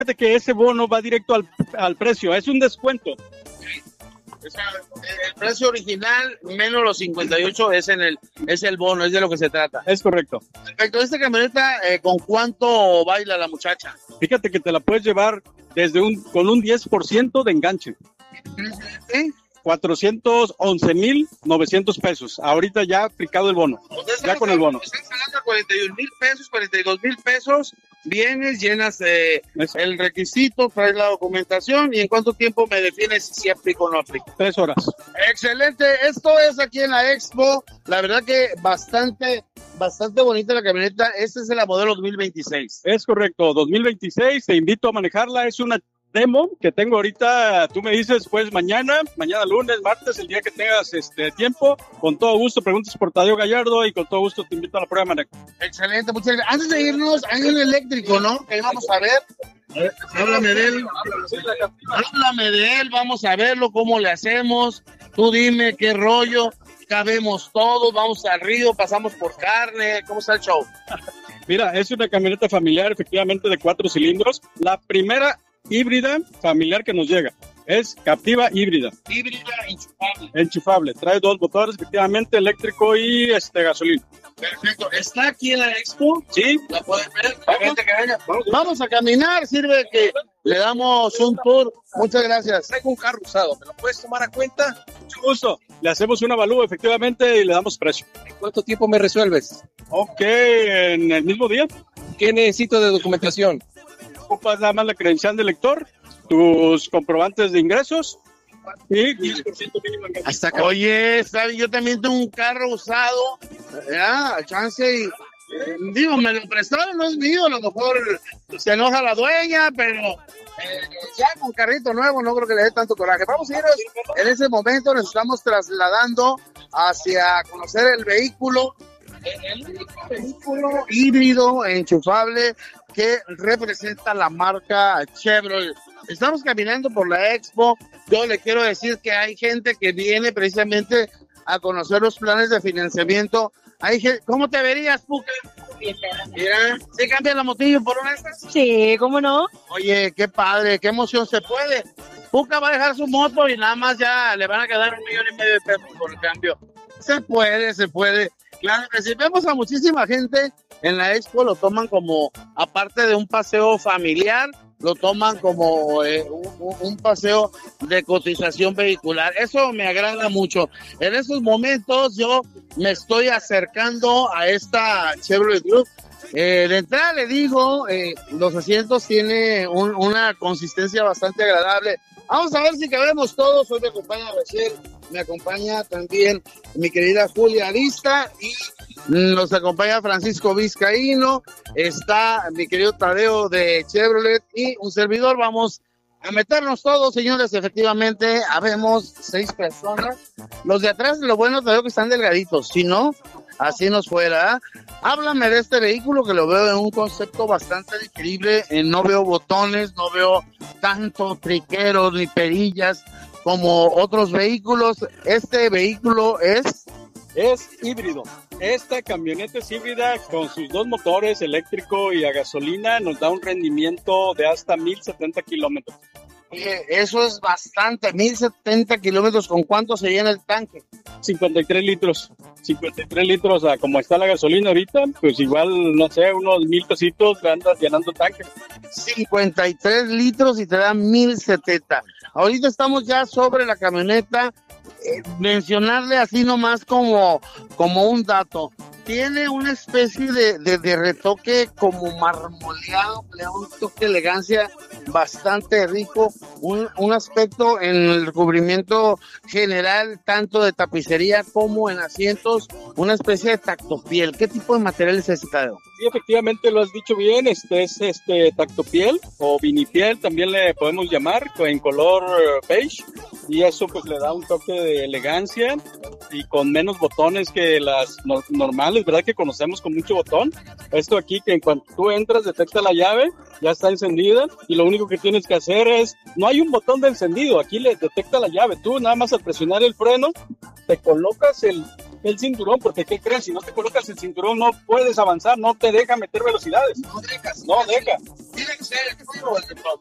Fíjate que ese bono va directo al precio, es un descuento. O sea, el precio original menos los 58 es el bono, es de lo que se trata. Es correcto. Perfecto. Esta camioneta, ¿con cuánto baila la muchacha? Fíjate que te la puedes llevar con un 10% de enganche. ¿Eh? 411,900 pesos. Ahorita ya aplicado el bono. Ya con el bono. Están pagando 42,000 pesos. Vienes, llenas el requisito, traes la documentación y ¿en cuánto tiempo me defines si aplico o no aplico? 3 horas. Excelente. Esto es aquí en la Expo. La verdad que bastante bonita la camioneta. Esta es la modelo 2026. Es correcto. 2026. Te invito a manejarla. Es una demo que tengo ahorita, tú me dices pues mañana lunes, martes, el día que tengas tiempo, con todo gusto preguntas por Tadeo Gallardo y con todo gusto te invito a la prueba de manejo. Excelente, muchas gracias. Antes de irnos, hay un eléctrico, ¿no? Que vamos a ver. Háblame de él, vamos a verlo, cómo le hacemos, tú dime qué rollo, cabemos todos, vamos al río, pasamos por carne, ¿cómo está el show? Mira, es una camioneta familiar, efectivamente de 4 cilindros, la primera híbrida familiar que nos llega. Es Captiva híbrida. Híbrida enchufable. Enchufable. Trae 2 motores, efectivamente, eléctrico y gasolina. Perfecto. ¿Está aquí en la Expo? Sí. ¿La pueden ver? Vamos a caminar. Sirve que le damos un tour. Muchas gracias. Traigo un carro usado. ¿Me lo puedes tomar a cuenta? Mucho gusto. Le hacemos un avalúo, efectivamente, y le damos precio. ¿En cuánto tiempo me resuelves? Ok, en el mismo día. ¿Qué necesito de documentación? Ocupas nada más la credencial de lector, tus comprobantes de ingresos y 10% mínimo en hasta acá. Oye, ¿sabes? Yo también tengo un carro usado, chance y digo, me lo prestaron, no es mío, a lo mejor se enoja la dueña, pero ya con carrito nuevo no creo que le dé tanto coraje. Vamos a ir, en ese momento nos estamos trasladando hacia conocer el vehículo. El único vehículo híbrido enchufable que representa la marca Chevrolet. Estamos caminando por la Expo. Yo le quiero decir que hay gente que viene precisamente a conocer los planes de financiamiento. ¿Cómo te verías, Puca? Mira, ¿se cambia la motillo por una de estas? Sí, ¿cómo no? Oye, qué padre, qué emoción se puede. Puca va a dejar su moto y nada más ya le van a quedar 1,5 millones de pesos por el cambio. Se puede. Claro que si vemos a muchísima gente en la Expo, lo toman como, aparte de un paseo familiar, lo toman como un paseo de cotización vehicular. Eso me agrada mucho. En esos momentos yo me estoy acercando a esta Chevrolet Group. De entrada le digo, los asientos tienen una consistencia bastante agradable. Vamos a ver si cabemos todos. Hoy me acompaña Rachel, me acompaña también mi querida Julia Arista y nos acompaña Francisco Vizcaíno, está mi querido Tadeo de Chevrolet y un servidor. Vamos a meternos todos, señores. Efectivamente, habemos 6 personas. Los de atrás, lo bueno, Tadeo, que están delgaditos. Si no, así nos fuera. Háblame de este vehículo que lo veo en un concepto bastante increíble. No veo botones, no veo tanto triqueros ni perillas como otros vehículos. Este vehículo es híbrido. Esta camioneta es híbrida con sus 2 motores, eléctrico y a gasolina. Nos da un rendimiento de hasta 1,070 kilómetros. Eso es bastante, 1,070 kilómetros. ¿Con cuánto se llena el tanque? 53 litros. 53 litros, como está la gasolina ahorita, pues igual, no sé, unos 1,000 pesitos andas llenando el tanque. 53 litros y te da 1,070. Ahorita estamos ya sobre la camioneta. Mencionarle así nomás como un dato, tiene una especie de retoque como marmoleado, le da un toque de elegancia bastante rico, un aspecto en el recubrimiento general, tanto de tapicería como en asientos, una especie de tactopiel. ¿Qué tipo de material es ese, Tadeo? Sí, efectivamente lo has dicho bien, es tactopiel o vinipiel, también le podemos llamar, en color beige, y eso pues le da un toque de elegancia y con menos botones que las normales, ¿verdad? Que conocemos con mucho botón. Esto aquí que en cuanto tú entras detecta la llave ya está encendida y lo único que tienes que hacer es, no hay un botón de encendido, aquí le detecta la llave, tú nada más al presionar el freno, te colocas el cinturón, porque ¿qué crees? Si no te colocas el cinturón no puedes avanzar, no te deja meter velocidades. No dejas. No deja. Tiene que ser el frío o el de top.